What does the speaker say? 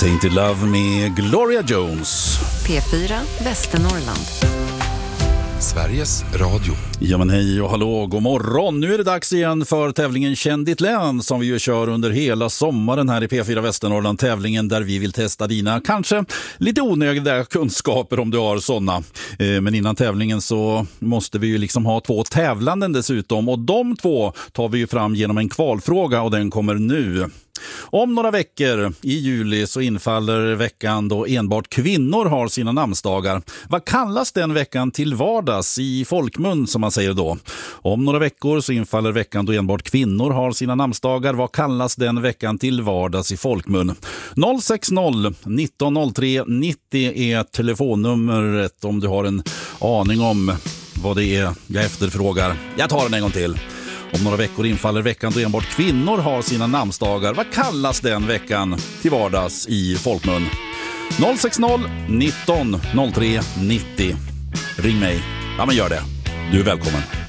Tainted Love med Gloria Jones. P4 Västernorrland. Sveriges Radio. Ja men hej och hallå, god morgon. Nu är det dags igen för tävlingen Känn ditt län som vi ju kör under hela sommaren här i P4 Västernorrland. Tävlingen där vi vill testa dina kanske lite onödiga kunskaper om du har sådana. Men innan tävlingen så måste vi ju liksom ha två tävlanden dessutom. Och de två tar vi ju fram genom en kvalfråga och den kommer nu. Om några veckor i juli så infaller veckan då enbart kvinnor har sina namnsdagar. Vad kallas den veckan till vardags i folkmun som man säger då? Om några veckor så infaller veckan då enbart kvinnor har sina namnsdagar. Vad kallas den veckan till vardags i folkmun? 060 1903 90 är telefonnumret om du har en aning om vad det är jag efterfrågar. Jag tar den en gång till. Om några veckor infaller veckan då enbart kvinnor har sina namnsdagar. Vad kallas den veckan till vardags i folkmun? 060 1903 90. Ring mig. Ja men gör det. Du är välkommen.